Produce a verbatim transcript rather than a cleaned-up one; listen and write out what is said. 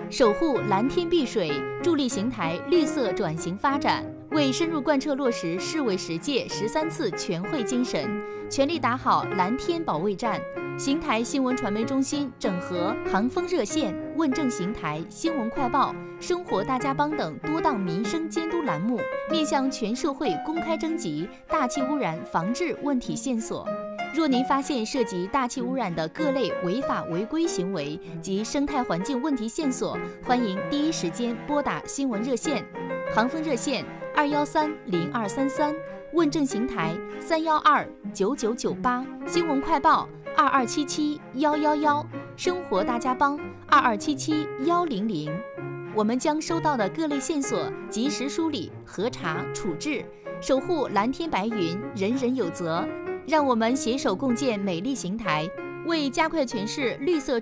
守护蓝天碧水，助力邢台绿色转型发展。为深入贯彻落实市委十届十三次全会精神，全力打好蓝天保卫战，邢台新闻传媒中心整合航风热线、问政邢台、新闻快报、生活大家帮等多档民生监督栏目，面向全社会公开征集大气污染防治问题线索。若您发现涉及大气污染的各类违法违规行为及生态环境问题线索，欢迎第一时间拨打新闻热线，航风热线二幺三零二三三，问政邢台三幺二九九九八，新闻快报二二七七幺幺幺，生活大家帮二二七七幺零零。我们将收到的各类线索及时梳理、核查、处置，守护蓝天白云，人人有责。让我们携手共建美丽邢台，为加快全市绿色